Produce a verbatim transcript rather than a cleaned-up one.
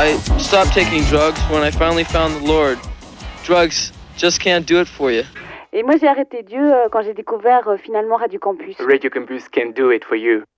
I stopped taking drugs when I finally found the Lord. Drugs just can't do it for you. Et moi j'ai arrêté Dieu euh, quand j'ai découvert euh, finalement Radio Campus. Radio Campus can do it for you.